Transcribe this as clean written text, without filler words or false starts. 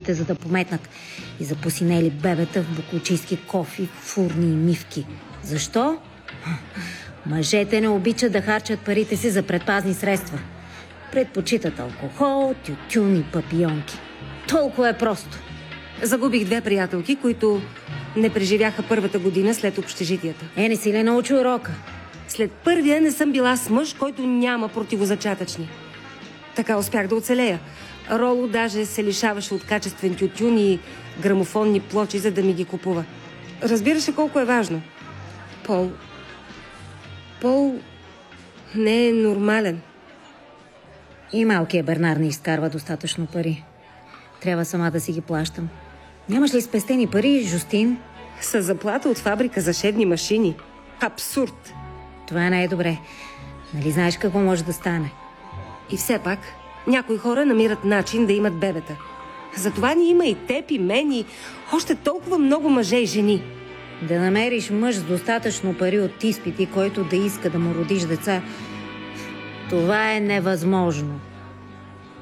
бабите, за да пометнат, и за посинели бебета в буклучийски кофи, фурни и мивки. Защо? Мъжете не обичат да харчат парите си за предпазни средства. Предпочитат алкохол, тютюн и папионки. Толкова е просто. Загубих 2 приятелки, които не преживяха първата година след общежитията. Не си ли научи урока? След първия не съм била с мъж, който няма противозачатъчни. Така успях да оцелея. Роло даже се лишаваше от качествен тютюн и грамофонни плочи, за да ми ги купува. Разбираше колко е важно. Пол не е нормален. И малкият Бернар не изкарва достатъчно пари. Трябва сама да си ги плащам. Нямаш ли спестени пари, Жустин? С заплата от фабрика за шевни машини. Абсурд! Това не е добре. Нали знаеш какво може да стане? И все пак, някои хора намират начин да имат бебета. Затова ни има и теб, и мен, и още толкова много мъже и жени. Да намериш мъж с достатъчно пари от изпити, който да иска да му родиш деца, това е невъзможно.